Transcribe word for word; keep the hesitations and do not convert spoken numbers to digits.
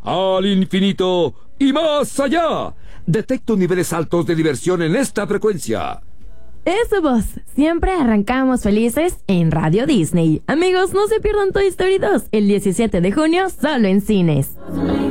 al infinito y más allá. Detecto niveles altos de diversión en esta frecuencia. Eso vos, siempre arrancamos felices en Radio Disney. Amigos, no se pierdan Toy Story dos el diecisiete de junio, solo en cines.